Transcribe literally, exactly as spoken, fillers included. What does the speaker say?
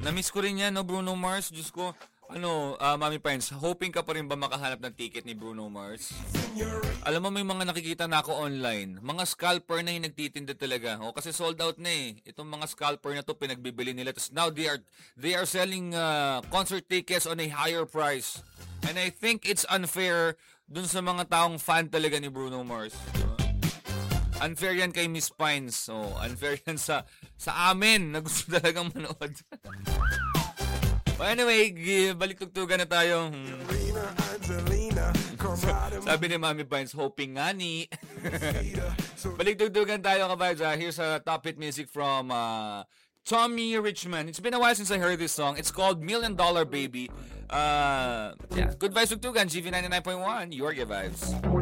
Na-miss ko rin yan, no, Bruno Mars. Diyos ko, ano, uh, Mami Pines, hoping ka pa rin ba makahanap ng ticket ni Bruno Mars? Alam mo, may mga nakikita na ako online. Mga scalper na yung nagtitinda talaga. O, kasi sold out na eh. Itong mga scalper na to pinagbibili nila. Tapos now they are, they are selling uh, concert tickets on a higher price. And I think it's unfair dun sa mga taong fan talaga ni Bruno Mars. Unfair yan kay Miss Pines. So, unfair yan sa sa amin na gusto talagang manood. But anyway, balik tugtugan na tayo. Hmm. Sabi ni Mami Pines, hoping nga ni. Balik tugtugan tayo, kabadya. Here's a top hit music from uh, Tommy Richman. It's been a while since I heard this song. It's called Million Dollar Baby. Uh, yeah, good vibes tugtugan. G V ninety-nine point one, your good vibes.